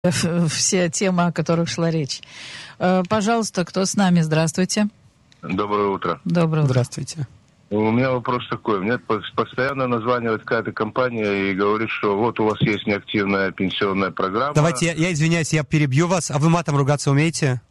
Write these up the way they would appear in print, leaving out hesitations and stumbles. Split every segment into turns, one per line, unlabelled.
все темы, о которых шла речь. Пожалуйста, кто с нами? Здравствуйте.
Доброе утро.
Доброе утро.
Здравствуйте.
У меня вопрос такой. Мне постоянно названивает какая-то компания и говорит, что вот у вас есть неактивная пенсионная программа.
Давайте, я извиняюсь, я перебью вас. А вы матом ругаться умеете?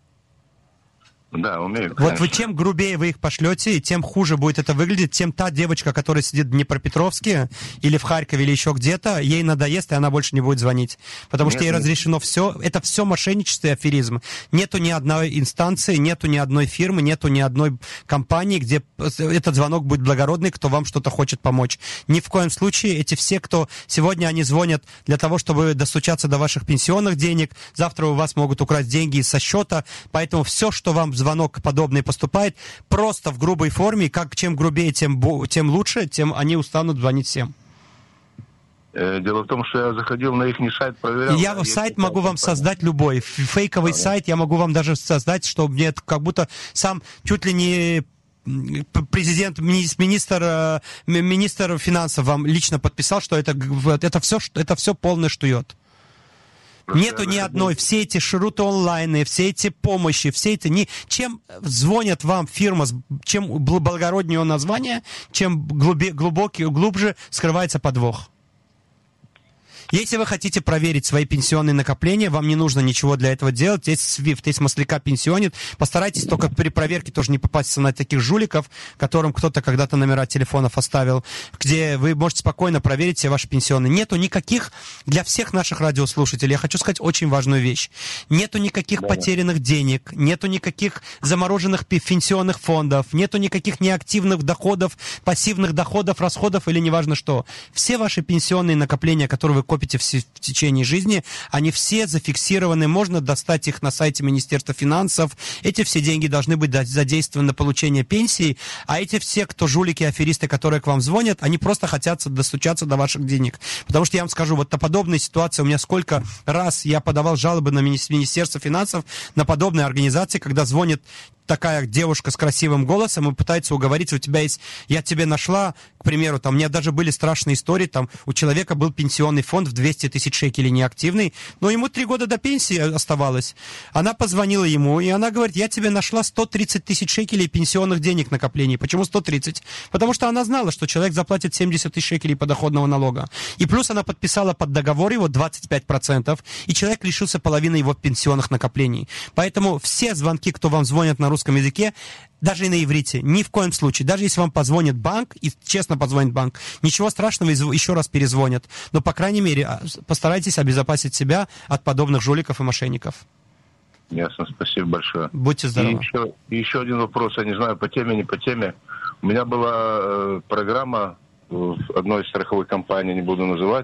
Да, умею,
конечно. Вот вы чем грубее вы их пошлете, тем хуже будет это выглядеть, тем та девочка, которая сидит в Днепропетровске или в Харькове или еще где-то, ей надоест, и она больше не будет звонить. Потому что ей разрешено все. Это все мошенничество и аферизм. Нету ни одной инстанции, нету ни одной фирмы, нету ни одной компании, где этот звонок будет благородный, кто вам что-то хочет помочь. Ни в коем случае эти все, кто сегодня они звонят для того, чтобы достучаться до ваших пенсионных денег, завтра у вас могут украсть деньги со счета, поэтому все, что вам звонок подобный поступает, просто в грубой форме, как чем грубее, тем лучше, тем они устанут звонить всем.
Дело в том, что я заходил на их сайт, проверял.
Я сайт могу вам создать любой. Фейковый сайт я могу вам даже создать, что мне как будто сам чуть ли не президент, министр финансов вам лично подписал, что это все полный штует. Нету ни одной, все эти шируты онлайны, все эти помощи, все эти... Чем звонят вам фирма, чем благороднее название, чем глубже скрывается подвох. Если вы хотите проверить свои пенсионные накопления, вам не нужно ничего для этого делать. Есть SWIFT, есть Масляка пенсионит. Постарайтесь только при проверке тоже не попасться на таких жуликов, которым кто-то когда-то номера телефонов оставил, где вы можете спокойно проверить все ваши пенсионные. Нету никаких, для всех наших радиослушателей, я хочу сказать очень важную вещь. Нету никаких потерянных денег, нету никаких замороженных пенсионных фондов, нету никаких неактивных доходов, пассивных доходов, расходов или неважно что. Все ваши пенсионные накопления, которые вы копите в течение жизни, они все зафиксированы, можно достать их на сайте Министерства финансов. Эти все деньги должны быть задействованы на получение пенсии, а эти все, кто жулики, аферисты, которые к вам звонят, они просто хотят достучаться до ваших денег. Потому что я вам скажу, вот на подобные ситуации у меня сколько раз я подавал жалобы на Министерство финансов, на подобные организации, когда звонит такая девушка с красивым голосом и пытается уговорить, у тебя есть, я тебе нашла, к примеру, там, у меня даже были страшные истории, там, у человека был пенсионный фонд в 200 тысяч шекелей неактивный, но ему 3 года до пенсии оставалось. Она позвонила ему, и она говорит, я тебе нашла 130 тысяч шекелей пенсионных денег накоплений. Почему 130? Потому что она знала, что человек заплатит 70 тысяч шекелей подоходного налога. И плюс она подписала под договор его 25%, и человек лишился половины его пенсионных накоплений. Поэтому все звонки, кто вам звонит на русском языке, даже и на иврите, ни в коем случае. Даже если вам позвонит банк, и честно позвонит банк, ничего страшного, еще раз перезвонят. Но, по крайней мере, постарайтесь обезопасить себя от подобных жуликов и мошенников.
Ясно, спасибо большое.
Будьте здоровы.
И еще один вопрос, я не знаю, по теме, не по теме. У меня была программа в одной из страховых компаний, не буду называть,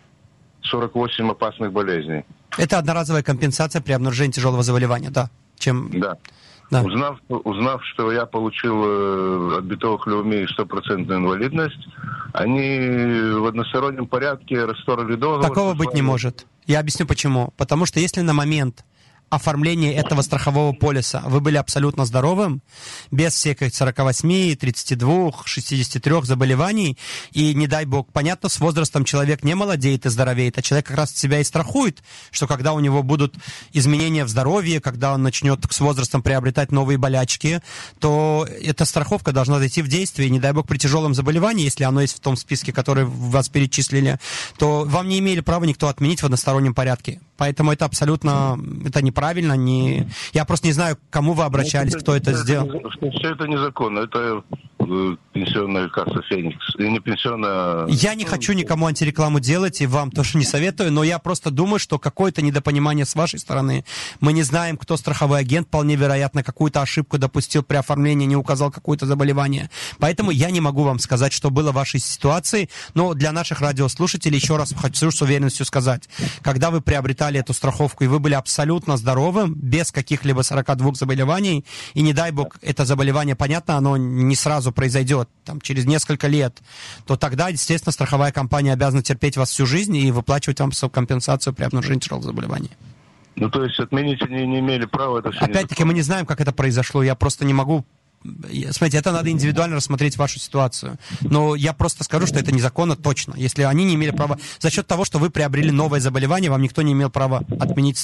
48 опасных болезней.
Это одноразовая компенсация при обнаружении тяжелого заболевания, да.
Да. Да. Узнав, что я получил от битовых леумий 100% инвалидность, они в одностороннем порядке расторгли договор.
Такого быть не может. Я объясню почему. Потому что если на момент оформления этого страхового полиса вы были абсолютно здоровым, без всех 48, 32, 63 заболеваний, и, не дай бог, понятно, с возрастом человек не молодеет и здоровеет, а человек как раз себя и страхует, что когда у него будут изменения в здоровье, когда он начнет с возрастом приобретать новые болячки, то эта страховка должна зайти в действие, и, не дай бог, при тяжелом заболевании, если оно есть в том списке, который вас перечислили, то вам не имели права никто отменить в одностороннем порядке. Поэтому это абсолютно, это неправильно. Я просто не знаю, к кому вы обращались, кто это сделал.
Все это незаконно. Это пенсионная касса «Феникс». И не пенсионная...
Я не хочу никому антирекламу делать, и вам тоже не советую, но я просто думаю, что какое-то недопонимание с вашей стороны. Мы не знаем, кто страховой агент, вполне вероятно, какую-то ошибку допустил при оформлении, не указал какое-то заболевание. Поэтому я не могу вам сказать, что было в вашей ситуации, но для наших радиослушателей еще раз хочу с уверенностью сказать. Когда вы приобретали эту страховку, и вы были абсолютно здоровым, без каких-либо 42 заболеваний, и не дай бог, это заболевание, понятно, оно не сразу произойдет, там, через несколько лет, то тогда, естественно, страховая компания обязана терпеть вас всю жизнь и выплачивать вам компенсацию при обнаружении тяжелого заболевания.
Ну, то есть отменить они не имели права это все.
Опять-таки, мы не знаем, как это произошло, я просто не могу смотрите, это надо индивидуально рассмотреть вашу ситуацию. Но я просто скажу, что это незаконно точно. Если они не имели права... За счет того, что вы приобрели новое заболевание, вам никто не имел права отменить